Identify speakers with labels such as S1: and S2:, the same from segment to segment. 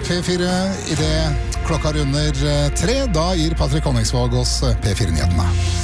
S1: P4 I det klokka runder 3. Da gir Patrick Honningsvåg oss P4-nyhetene.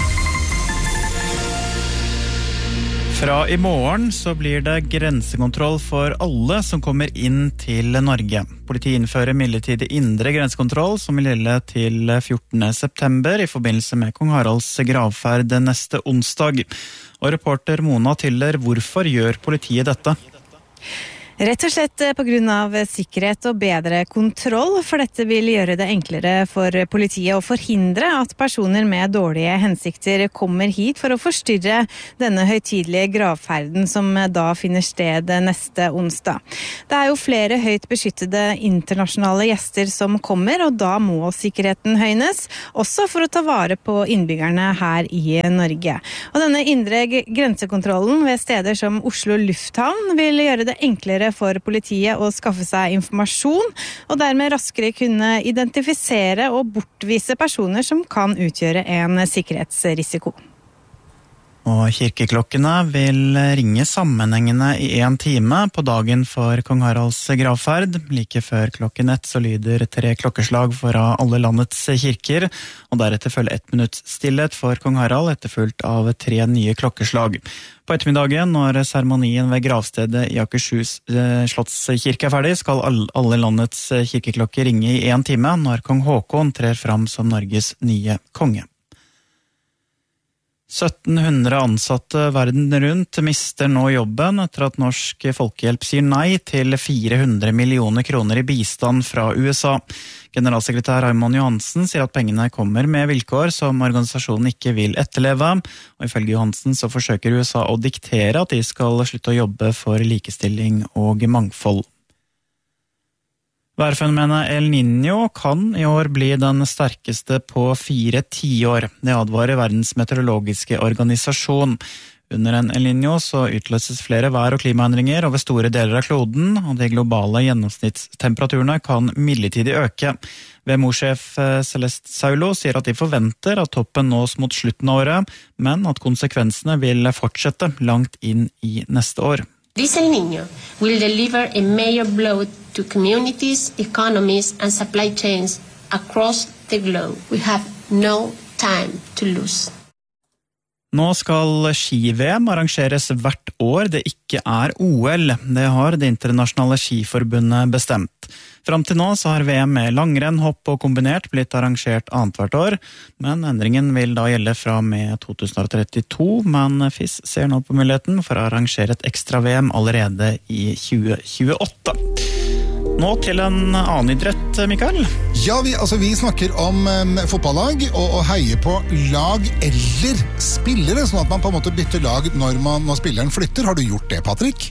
S2: Fra I morgen så blir det grensekontroll for alle som kommer inn til Norge. Politiet innfører midlertidig indre grensekontroll som vil gjelde til 14. september I forbindelse med Kong Haralds gravferd neste onsdag. Og reporter Mona Tiller, hvorfor gjør politiet dette?
S3: Rett og slett på grunn av sikkerhet og bedre kontroll, for dette vil gjøre det enklere for politiet å forhindre at personer med dårlige hensikter kommer hit for å forstyrre denne høytidelige gravferden som da finner sted neste onsdag. Det jo flere høyt beskyttede internasjonale gjester som kommer, og da må sikkerheten høynes, også for å ta vare på innbyggerne her I Norge. Og denne indre grensekontrollen ved steder som Oslo Lufthavn vil gjøre det enklere for politiet å skaffe seg informasjon, og dermed raskere kunne identifisere og bortvise personer som kan utgjøre en sikkerhetsrisiko.
S2: Og kirkeklokkene vil ringe sammenhengende I 1 time på dagen for Kong Haralds gravferd. Like før klokken 1 så lyder 3 klokkeslag fra alle landets kirker, og deretter følger 1 minutts stillhet for Kong Harald, etterfulgt av 3 nye klokkeslag. På ettermiddagen, når seremonien ved gravstedet I Akershus Slottskirke ferdig, skal alle landets kirkeklokker ringe I 1 time når Kong Håkon trer fram som Norges nye konge. 1700 ansatte verden rundt mister nå jobben etter at Norsk Folkehjelp sier nei til 400 millioner kroner I bistand fra USA. Generalsekretær Raymond Johansen sier at pengene kommer med vilkår som organisasjonen ikke vil etterleve, og ifølge Johansen så forsøker USA å diktere at de skal slutte å jobbe for likestilling og mangfold. Værfenomenet El Niño kan I år bli den sterkeste på 4 tiår. Det advarer Verdens meteorologiske organisasjon. Under en El Niño så utløses flere vær- og klimaendringer over store deler av kloden, og de globale gjennomsnittstemperaturene kan midlertidig øke. VMO-sjef Celeste Saulo sier at de forventer at toppen nås mot slutten av året, men at konsekvensene vil fortsette langt inn I neste år.
S4: This El Niño will deliver a major blow to communities, economies and supply chains across the globe. We have no time to lose.
S2: Nå skal ski-VM arrangeres hvert år det ikke OL. Det har det internasjonale skiforbundet bestemt. Fram til nå så har VM med langrenn, hopp og kombinert blitt arrangert annet hvert år, men endringen vil da gjelde fra med 2032, men FIS ser nå på muligheten for å arrangere et ekstra VM allerede I 2028. Nå til en annen idrett, Mikael.
S1: Ja, vi snakker om fotballag og heier på lag eller spillere, sånn at man på en måte bytter lag når spilleren flytter. Har du gjort det, Patrick?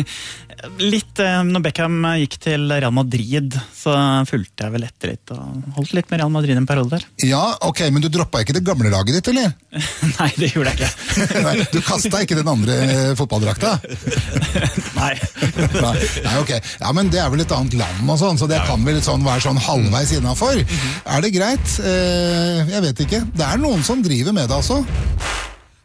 S2: Litt, når Beckham gikk til Real Madrid, så fulgte jeg vel etter litt, og holdt litt med Real Madrid en periode der.
S1: Ja, ok, men du droppet ikke det gamle laget ditt, eller?
S2: Nei, det gjorde jeg ikke.
S1: Nei, du kastet ikke den andre fotballdrakta?
S2: Nei.
S1: Nei, ok. Ja, men det vel et annet land og sånn, så det kan vel være sånn halvveis innenfor. Det greit? Jeg vet ikke. Det noen som driver med det, altså.